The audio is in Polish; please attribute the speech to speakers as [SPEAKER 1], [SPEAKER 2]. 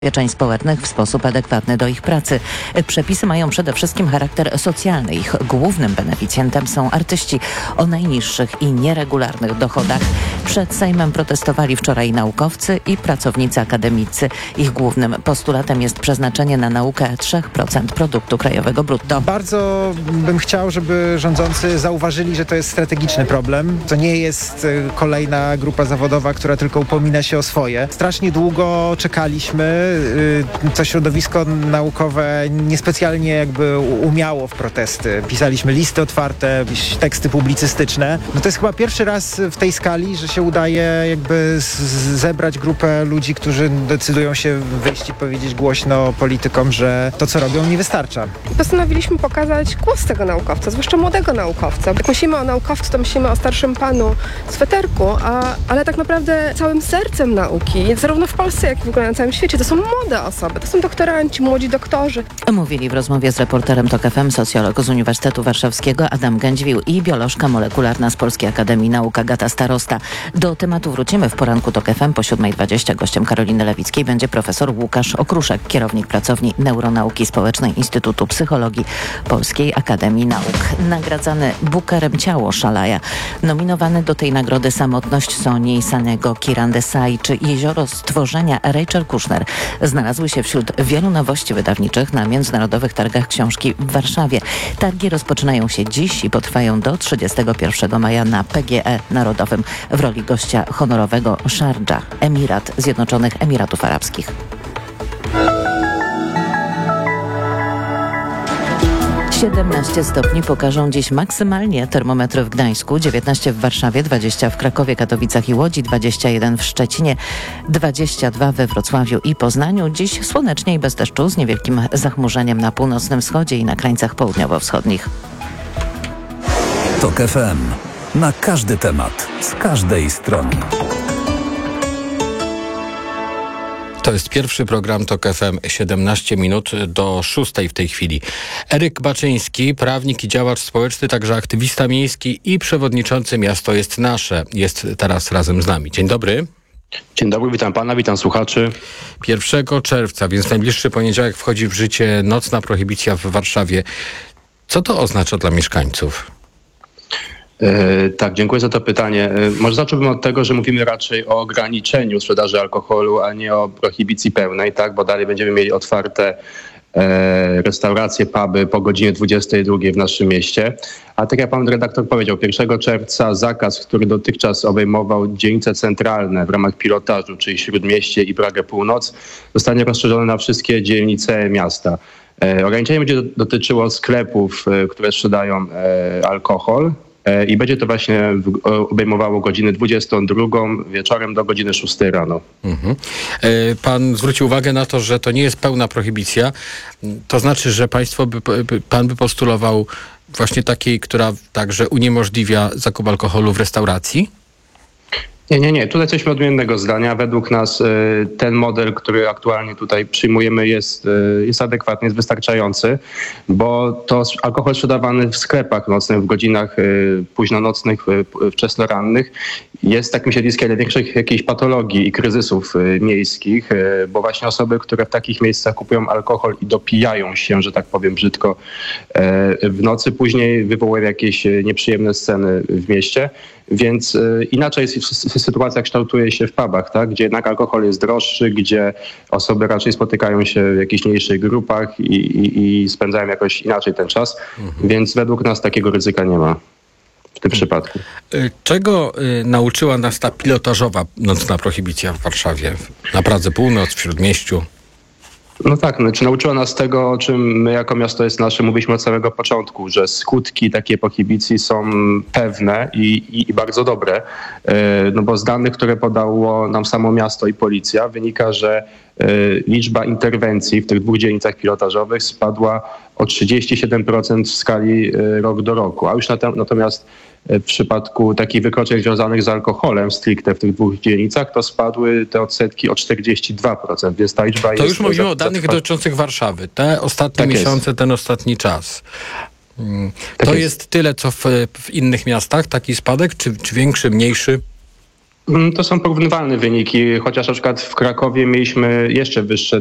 [SPEAKER 1] ubezpieczeń społecznych w sposób adekwatny do ich pracy. Przepisy mają przede wszystkim charakter socjalny. Ich głównym beneficjentem są artyści o najniższych i nieregularnych dochodach. Przed Sejmem protestowali wczoraj naukowcy i pracownicy akademiccy. Ich głównym postulatem jest przeznaczenie na naukę 3% produktu krajowego brutto.
[SPEAKER 2] Bardzo bym chciał, żeby rządzący zauważyli, że to jest strategiczny problem. To nie jest kolejna grupa zawodowa, która tylko upomina się o swoje. Strasznie długo czekaliśmy. To środowisko naukowe niespecjalnie jakby umiało w protesty. Pisaliśmy listy otwarte, jakieś teksty publicystyczne. No to jest chyba pierwszy raz w tej skali, że się udaje jakby zebrać grupę ludzi, którzy decydują się wyjść i powiedzieć głośno politykom, że to, co robią, nie wystarcza.
[SPEAKER 3] Postanowiliśmy pokazać głos tego naukowca, zwłaszcza młodego naukowca. Jak myślimy o naukowcu, to myślimy o starszym panu w sweterku, ale tak naprawdę całym sercem nauki, zarówno w Polsce, jak i w ogóle na całym świecie, to są młode osoby, to są doktoranci, młodzi doktorzy.
[SPEAKER 1] Mówili w rozmowie z reporterem TOK FM socjolog z Uniwersytetu Warszawskiego Adam Gędźwił i biolożka molekularna z Polskiej Akademii Nauk Agata Starosta. Do tematu wrócimy w poranku TOK FM po 7:20. Gościem Karoliny Lewickiej będzie profesor Łukasz Okruszek, kierownik pracowni Neuronauki Społecznej Instytutu Psychologii Polskiej Akademii Nauk. Nagradzany Bukerem Ciało Szalaja. Nominowany do tej nagrody Samotność Sonii Sanego Kiran Desai czy Jezioro Stworzenia Rachel Kushner znalazły się wśród wielu nowości wydawniczych na Międzynarodowych Targach Książki w Warszawie. Targi rozpoczynają się dziś i potrwają do 31 maja na PGE Narodowym. W roli gościa honorowego Szardża, Emirat Zjednoczonych Emiratów Arabskich. (17 stopni pokażą dziś maksymalnie termometry w Gdańsku, 19 w Warszawie, 20 w Krakowie, Katowicach i Łodzi, 21 w Szczecinie, 22 we Wrocławiu i Poznaniu. Dziś słonecznie i bez deszczu, z niewielkim zachmurzeniem na północnym wschodzie i na krańcach południowo-wschodnich.
[SPEAKER 4] TOK FM. Na każdy temat, z każdej strony.
[SPEAKER 5] To jest pierwszy program TOK FM, 17 minut do 6 w tej chwili. Eryk Baczyński, prawnik i działacz społeczny, także aktywista miejski i przewodniczący Miasto jest Nasze, jest teraz razem z nami. Dzień dobry.
[SPEAKER 6] Dzień dobry, witam pana, witam słuchaczy.
[SPEAKER 5] 1 czerwca, więc najbliższy poniedziałek wchodzi w życie nocna prohibicja w Warszawie. Co to oznacza dla mieszkańców?
[SPEAKER 6] Tak, dziękuję za to pytanie. Może zacząłbym od tego, że mówimy raczej o ograniczeniu sprzedaży alkoholu, a nie o prohibicji pełnej, tak? Bo dalej będziemy mieli otwarte restauracje, puby po godzinie 22 w naszym mieście. A tak jak pan redaktor powiedział, 1 czerwca zakaz, który dotychczas obejmował dzielnice centralne w ramach pilotażu, czyli Śródmieście i Pragę Północ, zostanie rozszerzony na wszystkie dzielnice miasta. Ograniczenie będzie dotyczyło sklepów, które sprzedają alkohol. I będzie to właśnie obejmowało godzinę 22 wieczorem do godziny 6 rano.
[SPEAKER 5] Pan zwrócił uwagę na to, że to nie jest pełna prohibicja. To znaczy, że pan by postulował właśnie takiej, która także uniemożliwia zakup alkoholu w restauracji?
[SPEAKER 6] Nie. Tutaj jesteśmy odmiennego zdania. Według nas ten model, który aktualnie tutaj przyjmujemy jest adekwatny, jest wystarczający, bo to alkohol sprzedawany w sklepach nocnych, w godzinach późnonocnych, wczesnorannych jest takim siedliskiem największych jakichś patologii i kryzysów miejskich, bo właśnie osoby, które w takich miejscach kupują alkohol i dopijają się, że tak powiem brzydko, w nocy później wywołują jakieś nieprzyjemne sceny w mieście. Więc inaczej sytuacja kształtuje się w pubach, tak? Gdzie jednak alkohol jest droższy, gdzie osoby raczej spotykają się w jakichś mniejszych grupach i spędzają jakoś inaczej ten czas. Więc według nas takiego ryzyka nie ma w tym przypadku.
[SPEAKER 5] Czego nauczyła nas ta pilotażowa nocna prohibicja w Warszawie? Na Pradze Północ, w Śródmieściu?
[SPEAKER 6] No tak, nauczyła nas tego, o czym my jako Miasto jest Nasze mówiliśmy od samego początku, że skutki takiej prohibicji są pewne i bardzo dobre. No bo z danych, które podało nam samo miasto i policja, wynika, że liczba interwencji w tych 2 dzielnicach pilotażowych spadła o 37% w skali rok do roku. A już natomiast w przypadku takich wykroczeń związanych z alkoholem stricte w tych 2 dzielnicach, to spadły te odsetki o 42%, więc ta liczba jest...
[SPEAKER 5] To już mówimy o danych dotyczących Warszawy. Te ostatnie miesiące, ten ostatni czas. To jest tyle, co w innych miastach, taki spadek, czy większy, mniejszy?
[SPEAKER 6] To są porównywalne wyniki, chociaż na przykład w Krakowie mieliśmy jeszcze wyższe